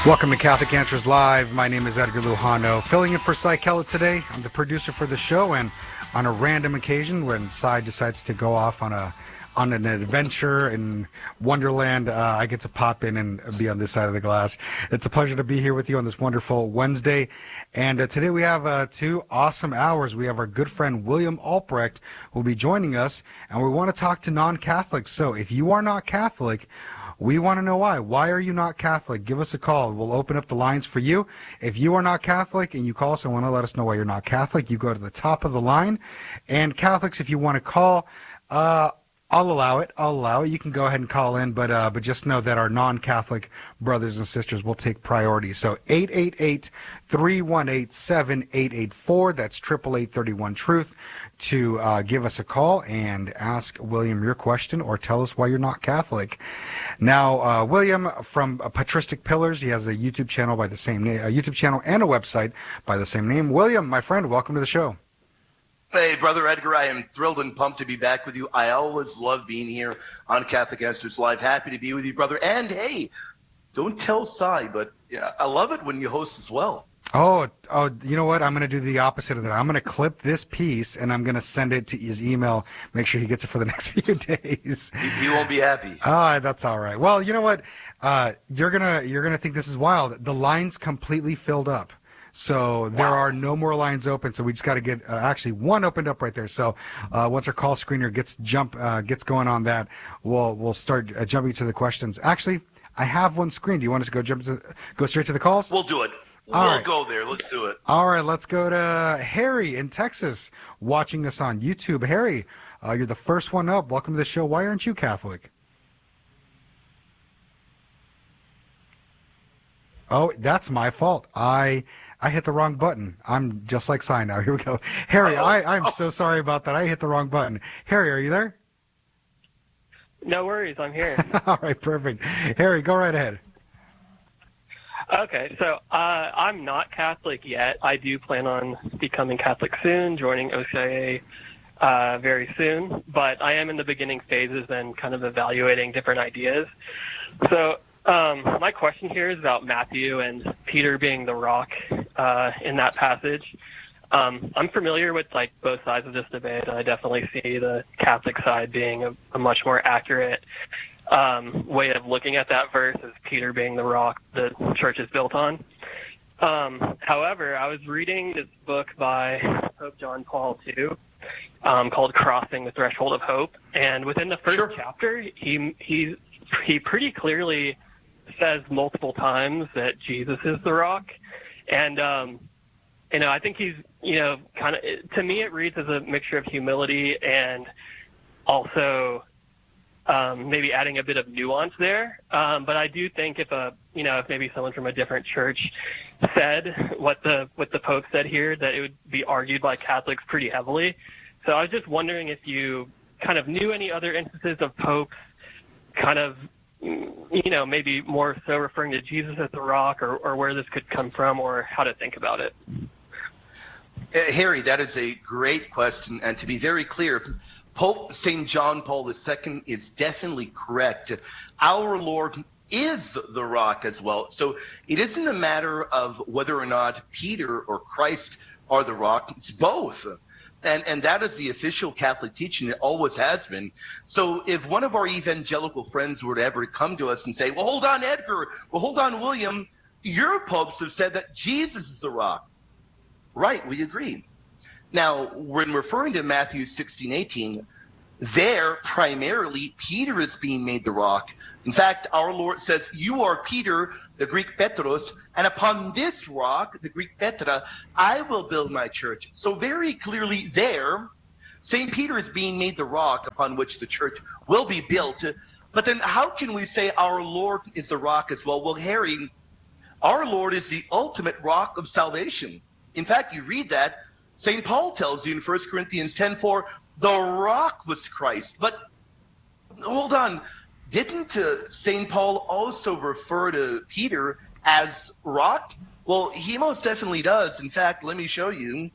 Welcome to Catholic Answers Live. My name is Edgar Lujano, filling in for Cy Kellett today. I'm the producer for the show, and on a random occasion when Cy decides to go off on an adventure in Wonderland, I get to pop in and be on this side of the glass. It's a pleasure to be here with you on this wonderful Wednesday. And today we have 2 awesome hours. We have our good friend William Albrecht who will be joining us, and we want to talk to non-Catholics. So if you are not Catholic, we want to know why. Why are you not Catholic? Give us a call. We'll open up the lines for you. If you are not Catholic and you call us and want to let us know why you're not Catholic, you go to the top of the line. And Catholics, if you want to call, I'll allow it. You can go ahead and call in, but just know that our non-Catholic brothers and sisters will take priority. So 888-318-7884. That's 888-31-TRUTH to give us a call and ask William your question or tell us why you're not Catholic. Now, William from Patristic Pillars, he has a YouTube channel by the same name, a YouTube channel and a website by the same name. William, my friend, welcome to the show. Hey, Brother Edgar, I am thrilled and pumped to be back with you. I always love being here on Catholic Answers Live. Happy to be with you, brother. And, hey, don't tell Cy, but I love it when you host as well. Oh, you know what? I'm going to do the opposite of that. I'm going to clip this piece, and I'm going to send it to his email, make sure he gets it for the next few days. He won't be happy. That's all right. Well, you know what? You're gonna think this is wild. The line's completely filled up. So there are no more lines open, so we just got to get actually one opened up right there. So once our call screener gets going on that, we'll start jumping to the questions. Actually, I have one screen. Do you want us to go straight to the calls? We'll do it. We'll go there. Let's do it. All right, let's go to Harry in Texas, watching us on YouTube. Harry, you're the first one up. Welcome to the show. Why aren't you Catholic? Oh, that's my fault. I hit the wrong button. I'm just like Cy now. Here we go. Harry, I'm so sorry about that. I hit the wrong button. Harry, are you there? No worries. I'm here. All right, perfect. Harry, go right ahead. Okay, so I'm not Catholic yet. I do plan on becoming Catholic soon, joining OCIA very soon, but I am in the beginning phases and kind of evaluating different ideas. So my question here is about Matthew and Peter being the rock in that passage. I'm familiar with both sides of this debate. I definitely see the Catholic side being a much more accurate way of looking at that verse as Peter being the rock the church is built on. However, I was reading this book by Pope John Paul II called Crossing the Threshold of Hope, and within the first chapter, he pretty clearly says multiple times that Jesus is the rock. And, I think he's, kind of, to me, it reads as a mixture of humility and also maybe adding a bit of nuance there. But I do think if maybe someone from a different church said what the Pope said here, that it would be argued by Catholics pretty heavily. So I was just wondering if you kind of knew any other instances of popes kind of, maybe more so referring to Jesus as the rock, or where this could come from, or how to think about it. Harry, that is a great question. And to be very clear, Pope St. John Paul II is definitely correct. Our Lord is the rock as well. So it isn't a matter of whether or not Peter or Christ are the rock. It's both. And that is the official Catholic teaching. It always has been. So if one of our evangelical friends were to ever come to us and say, well, hold on, Edgar, well, hold on, William, your popes have said that Jesus is the rock. Right, we agree. Now, when referring to Matthew 16:18, there primarily Peter is being made the rock. In fact, our Lord says, you are Peter, the Greek Petros, and upon this rock, the Greek Petra, I will build my church. So very clearly there, St. Peter is being made the rock upon which the church will be built. But then how can we say our Lord is the rock as well? Well, Harry, our Lord is the ultimate rock of salvation. In fact, you read that, St. Paul tells you in 1 Corinthians 10:4, the rock was Christ. But hold on, didn't St. Paul also refer to Peter as rock? Well, he most definitely does. In fact, let me show you.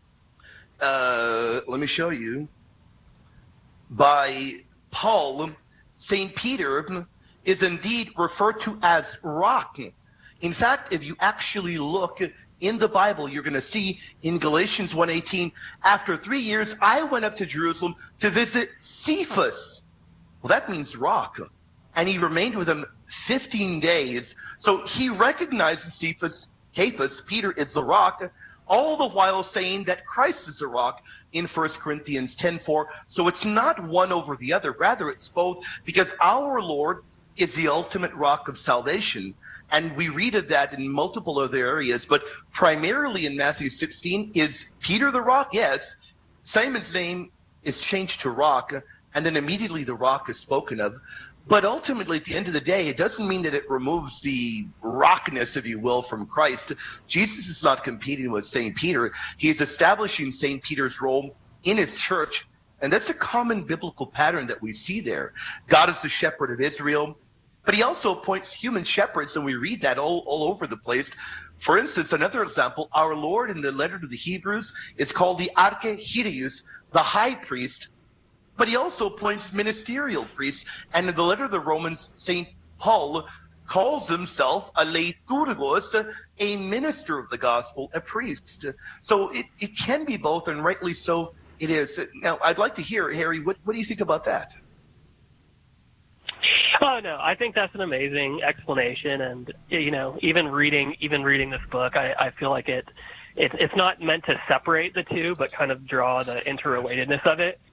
By Paul, St. Peter is indeed referred to as rock. In fact, if you actually look in the Bible, you're going to see in Galatians 1:18, after 3 years, I went up to Jerusalem to visit Cephas. Well, that means rock. And he remained with him 15 days. So he recognizes Cephas, Peter is the rock, all the while saying that Christ is the rock in 1 Corinthians 10:4. So it's not one over the other. Rather, it's both, because our Lord is the ultimate rock of salvation. And we read of that in multiple other areas, but primarily in Matthew 16. Is Peter the rock? Yes. Simon's name is changed to rock, and then immediately the rock is spoken of. But ultimately, at the end of the day, it doesn't mean that it removes the rockness, if you will, from Christ. Jesus is not competing with St. Peter. He is establishing St. Peter's role in his church, and that's a common biblical pattern that we see there. God is the shepherd of Israel, but he also appoints human shepherds, and we read that all over the place. For instance, another example, our Lord in the letter to the Hebrews is called the Archehirius, the high priest, but he also appoints ministerial priests. And in the letter of the Romans, St. Paul calls himself a liturgos, a minister of the gospel, a priest. So it can be both, and rightly so it is. Now, I'd like to hear, Harry, what do you think about that? Oh no, I think that's an amazing explanation, and even reading this book, I feel like it's not meant to separate the two, but kind of draw the interrelatedness of it.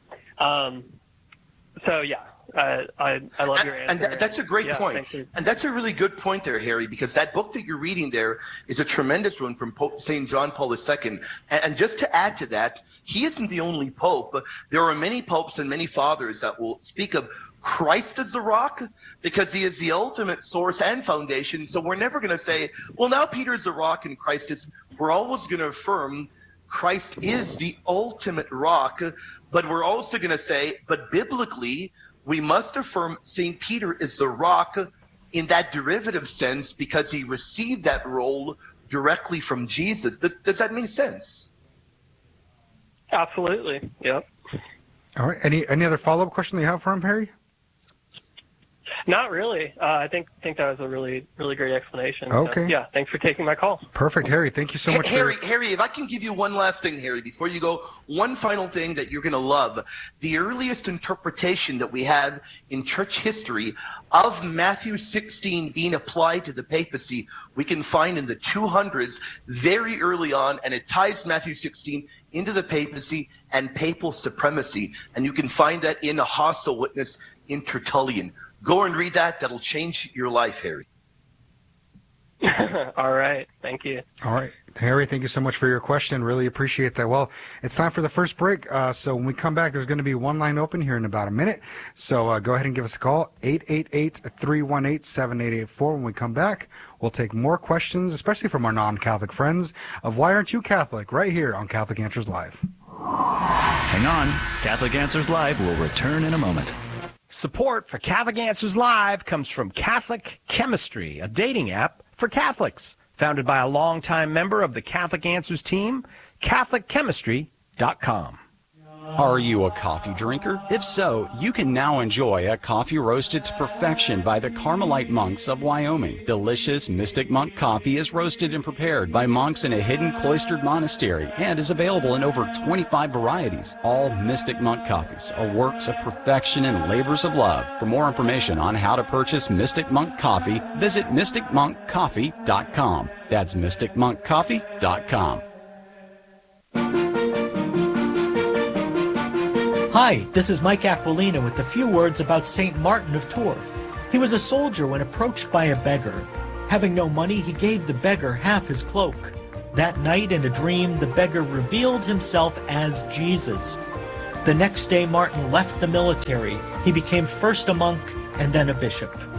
So yeah, I love your answer. And that's a great point. And that's a really good point there, Harry, because that book that you're reading there is a tremendous one from Pope St. John Paul II. And just to add to that, he isn't the only pope. There are many popes and many fathers that will speak of Christ as the rock, because he is the ultimate source and foundation. So we're never going to say, well, now Peter's the rock and Christ is. We're always going to affirm Christ is the ultimate rock, but we're also going to say, but biblically, we must affirm St. Peter is the rock in that derivative sense, because he received that role directly from Jesus. Does that make sense? Absolutely. Yep. All right. Any other follow-up question that you have for him, Harry? Not really. I think that was a really, really great explanation. Okay. So, yeah, thanks for taking my call. Perfect, Harry. Thank you so much. Harry, if I can give you one last thing, Harry, before you go, one final thing that you're going to love. The earliest interpretation that we have in church history of Matthew 16 being applied to the papacy, we can find in the 200s very early on, and it ties Matthew 16 into the papacy and papal supremacy. And you can find that in a hostile witness in Tertullian. Go and read that. That'll change your life, Harry. All right. Thank you. All right. Harry, thank you so much for your question. Really appreciate that. Well, it's time for the first break. So when we come back, there's going to be one line open here in about a minute. So go ahead and give us a call, 888-318-7884. When we come back, we'll take more questions, especially from our non-Catholic friends, of Why Aren't You Catholic? Right here on Catholic Answers Live. Hang on. Catholic Answers Live will return in a moment. Support for Catholic Answers Live comes from Catholic Chemistry, a dating app for Catholics. Founded by a longtime member of the Catholic Answers team, CatholicChemistry.com. Are you a coffee drinker? If so, you can now enjoy a coffee roasted to perfection by the Carmelite monks of Wyoming. Delicious Mystic Monk coffee is roasted and prepared by monks in a hidden cloistered monastery and is available in over 25 varieties. All Mystic Monk coffees are works of perfection and labors of love. For more information on how to purchase Mystic Monk coffee, visit mysticmonkcoffee.com. That's mysticmonkcoffee.com. Hi, this is Mike Aquilina with a few words about St. Martin of Tours. He was a soldier when approached by a beggar. Having no money, he gave the beggar half his cloak. That night, in a dream, the beggar revealed himself as Jesus. The next day, Martin left the military. He became first a monk and then a bishop.